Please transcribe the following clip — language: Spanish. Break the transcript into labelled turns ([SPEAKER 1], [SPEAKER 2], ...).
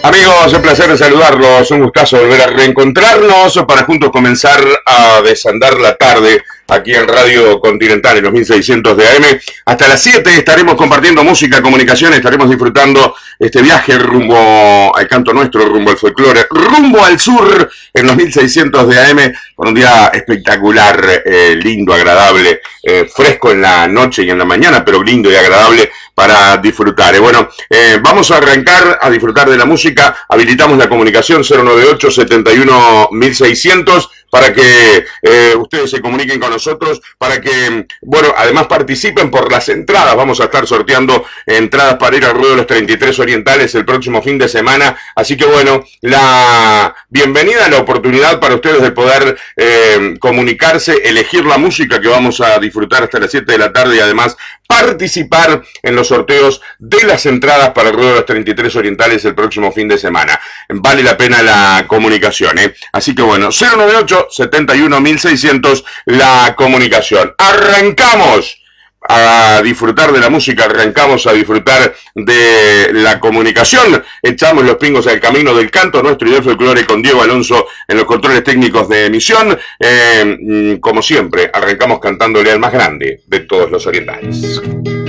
[SPEAKER 1] Amigos, un placer saludarlos, un gustazo volver a reencontrarnos para juntos comenzar a desandar la tarde aquí en Radio Continental en los 1600 de AM. Hasta las 7 estaremos compartiendo música, comunicación, estaremos disfrutando este viaje rumbo al canto nuestro, rumbo al folclore, rumbo al sur en los 1600 de AM, con un día espectacular, lindo, agradable, fresco en la noche y en la mañana, pero lindo y agradable para disfrutar. Bueno, vamos a arrancar a disfrutar de la música. Habilitamos la comunicación 098 71 1600 para que ustedes se comuniquen con nosotros, para que, bueno, además participen por las entradas. Vamos a estar sorteando entradas para ir al Ruedo de los 33 Orientales el próximo fin de semana. Así que, bueno, la bienvenida, la oportunidad para ustedes de poder comunicarse, elegir la música que vamos a disfrutar hasta las 7 de la tarde y además participar en los sorteos de las entradas para el Ruedo de los 33 Orientales el próximo fin de semana. Vale la pena la comunicación, ¿eh? Así que bueno, 098 71 1600 la comunicación. ¡Arrancamos! A disfrutar de la música, arrancamos a disfrutar de la comunicación, echamos los pingos al camino del canto nuestro y del folclore con Diego Alonso en los controles técnicos de emisión. Como siempre, arrancamos cantándole al más grande de todos los orientales.